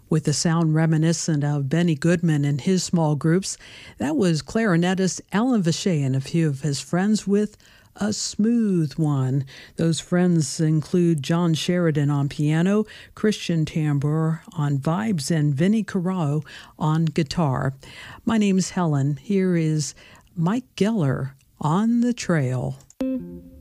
with a sound reminiscent of Benny Goodman and his small groups. That was clarinetist Alan Vachey and a few of his friends with A Smooth One. Those friends include John Sheridan on piano, Christian Tambor on vibes, and Vinnie Corrao on guitar. My name's Helen. Here is Mike Geller, On the Trail.